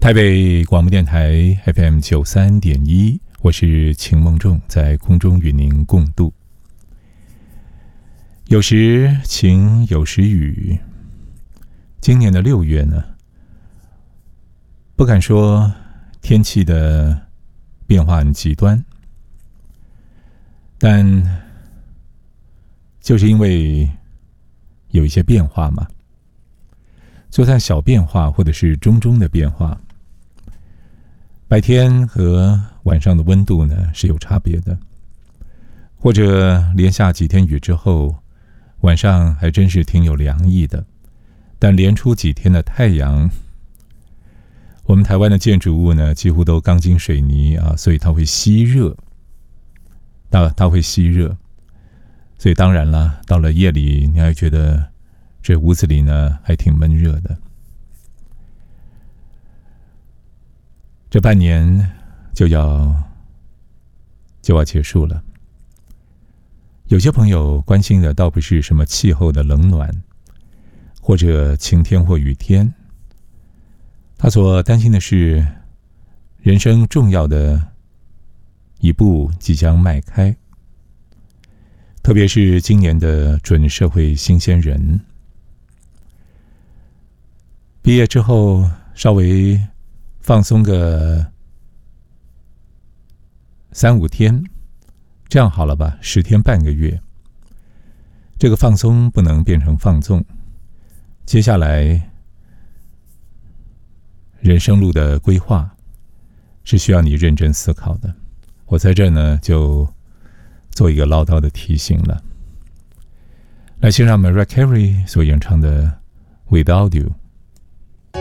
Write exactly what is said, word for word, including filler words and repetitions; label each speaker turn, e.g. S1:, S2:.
S1: 台北广播电台 F M 九十三点一，我是秦梦仲，在空中与您共度。有时晴，有时雨。今年的六月呢，不敢说天气的变化很极端，但就是因为有一些变化嘛，就算小变化或者是中中的变化，白天和晚上的温度呢是有差别的，或者连下几天雨之后，晚上还真是挺有凉意的。但连出几天的太阳，我们台湾的建筑物呢几乎都钢筋水泥啊，所以它会吸热，它它会吸热，所以当然了，到了夜里你还觉得这屋子里呢还挺闷热的。这半年就要就要结束了，有些朋友关心的倒不是什么气候的冷暖，或者晴天或雨天，他所担心的是人生重要的一步即将迈开，特别是今年的准社会新鲜人，毕业之后稍微放松个三五天，这样好了吧，十天半个月。这个放松不能变成放纵，接下来人生路的规划是需要你认真思考的。我在这呢就做一个唠叨的提醒了。来欣赏 Mariah Carey 所演唱的 Without You。